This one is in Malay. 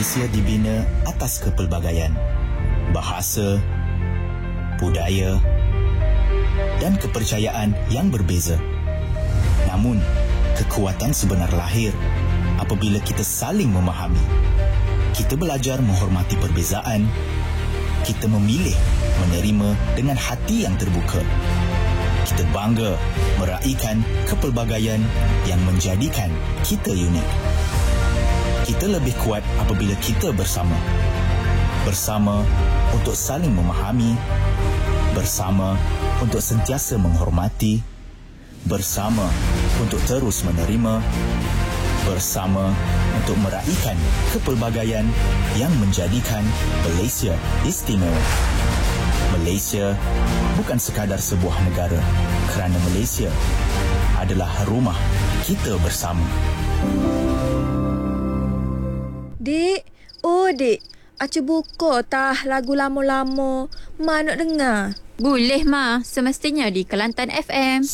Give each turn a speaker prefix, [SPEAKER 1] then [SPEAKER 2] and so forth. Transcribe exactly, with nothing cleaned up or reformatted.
[SPEAKER 1] Malaysia dibina atas kepelbagaian bahasa, budaya dan kepercayaan yang berbeza. Namun, kekuatan sebenar lahir apabila kita saling memahami. Kita belajar menghormati perbezaan. Kita memilih menerima dengan hati yang terbuka. Kita bangga meraihkan kepelbagaian yang menjadikan kita unik. Kita lebih kuat apabila kita bersama. Bersama untuk saling memahami. Bersama untuk sentiasa menghormati. Bersama untuk terus menerima. Bersama untuk meraihkan kepelbagaian yang menjadikan Malaysia istimewa. Malaysia bukan sekadar sebuah negara, kerana Malaysia adalah rumah kita bersama.
[SPEAKER 2] Dik, oh dik, Acu buka tah lagu lama-lama. Ma nak dengar.
[SPEAKER 3] Boleh, Ma. Semestinya di Kelantan F M.